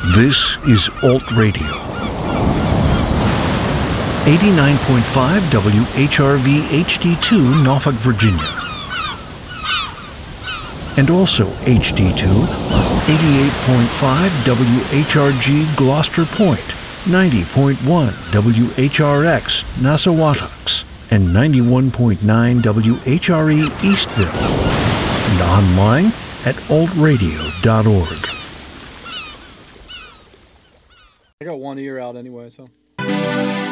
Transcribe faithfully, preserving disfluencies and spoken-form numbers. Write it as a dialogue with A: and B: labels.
A: This is Alt Radio. eighty-nine point five W H R V H D two, Norfolk, Virginia. And also H D two on eighty-eight point five W H R G Gloucester Point, ninety point one W H R X Nassawatucks, and ninety-one point nine W H R E Eastville. And online at alt radio dot org.
B: I got one ear out anyway, so.